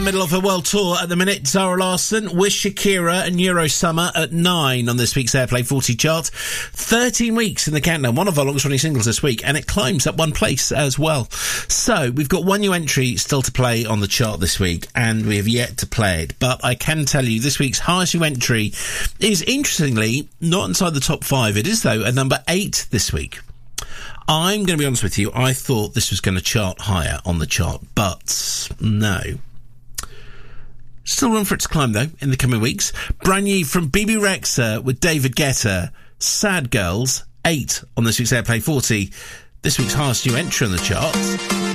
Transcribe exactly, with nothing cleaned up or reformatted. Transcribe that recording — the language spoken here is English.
Middle of a world tour at the minute. Zara Larsson with Shakira and Euro Summer at nine on this week's Airplay forty chart. thirteen weeks in the countdown, one of our longest running singles this week, and it climbs up one place as well. So we've got one new entry still to play on the chart this week, and we have yet to play it. But I can tell you this week's highest new entry is, interestingly, not inside the top five. It is, though, at number eight this week. I'm going to be honest with you, I thought this was going to chart higher on the chart, but no. Still room for it to climb, though, in the coming weeks. Brand new from B B Rexha with David Guetta, Sad Girls, eight on this week's Airplay forty. This week's highest new entry on the chart.